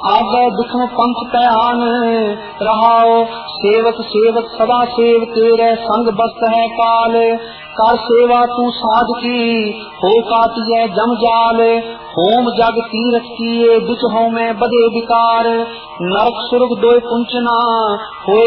आगे दुखम पंथ तयान रहाओ सेवक सेवक सदा सेव तेरे संग बस्त है काल कर सेवा तू साध की हो काटिए जम जाल होम जग तीरथ किए बिच हो में बदे विकार नरक सुरग दोय पुंचना होए